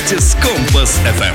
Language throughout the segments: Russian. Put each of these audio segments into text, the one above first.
вместе с Компас FM.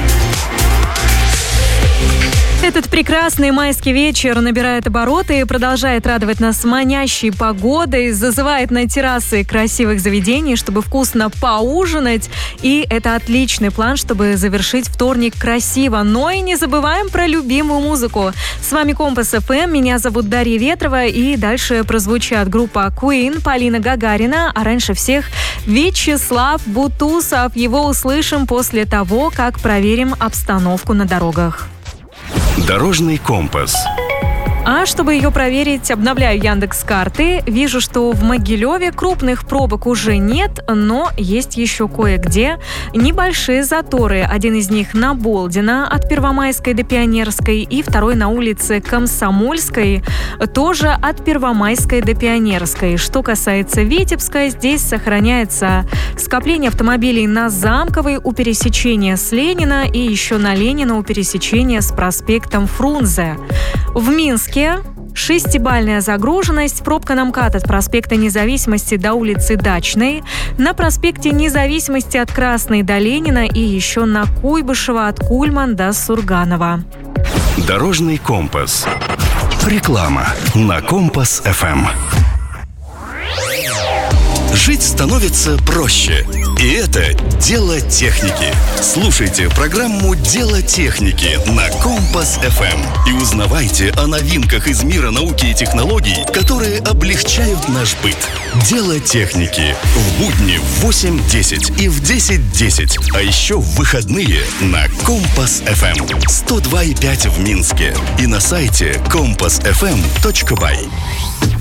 Этот прекрасный майский вечер набирает обороты и продолжает радовать нас манящей погодой, зазывает на террасы красивых заведений, чтобы вкусно поужинать. И это отличный план, чтобы завершить вторник красиво. Но и не забываем про любимую музыку. С вами Компас FM, меня зовут Дарья Ветрова, и дальше прозвучат группа Queen, Полина Гагарина, а раньше всех Вячеслав Бутусов. Его услышим после того, как проверим обстановку на дорогах. Дорожный компас. А чтобы ее проверить, обновляю Яндекс.Карты. Вижу, что в Могилеве крупных пробок уже нет, но есть еще кое-где небольшие заторы. Один из них на Болдина от Первомайской до Пионерской, и второй на улице Комсомольской, тоже от Первомайской до Пионерской. Что касается Витебска, здесь сохраняется скопление автомобилей на Замковой у пересечения с Ленина и еще на Ленина у пересечения с проспектом Фрунзе. В Минске шестибалльная загруженность, пробка на МКАД от проспекта Независимости до улицы Дачной, на проспекте Независимости от Красной до Ленина и еще на Куйбышева от Кульман до Сурганова. Дорожный компас. Реклама на Компас FM. Жить становится проще. И это дело техники. Слушайте программу «Дело техники» на Компас FM и узнавайте о новинках из мира науки и технологий, которые облегчают наш быт. «Дело техники» в будни в 8:10 и в 10:10, а еще в выходные на Компас FM 102,5 в Минске и на сайте compassfm.by.